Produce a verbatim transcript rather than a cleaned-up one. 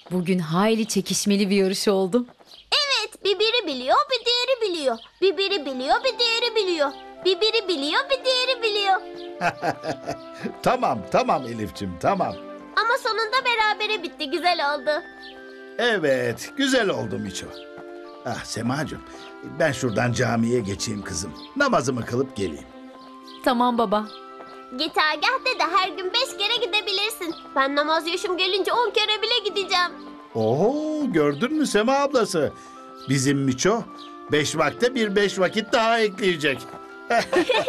Bugün hayli çekişmeli bir yarış oldu. Evet, bir biri biliyor, bir diğeri biliyor. Bir biri biliyor, bir diğeri biliyor. Bir biri biliyor, bir diğeri biliyor. Tamam, tamam Elif'ciğim, tamam. Ama sonunda berabere bitti, güzel oldu. Evet, güzel oldu Miço. Ah Semacığım, ben şuradan camiye geçeyim kızım. Namazımı kılıp geleyim. Tamam baba. Git Agah'te de her gün beş kere gidebilirsin. Ben namaz yaşım gelince on kere bile gideceğim. Oo, gördün mü Sema ablası? Bizim Miço beş vakte bir beş vakit daha ekleyecek.